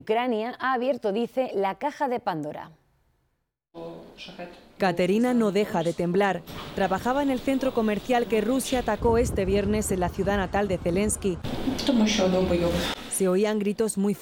Ucrania ha abierto, dice, la caja de Pandora. Katerina no deja de temblar. Trabajaba en el centro comercial que Rusia atacó este viernes en la ciudad natal de Zelensky. Se oían gritos muy fuertes.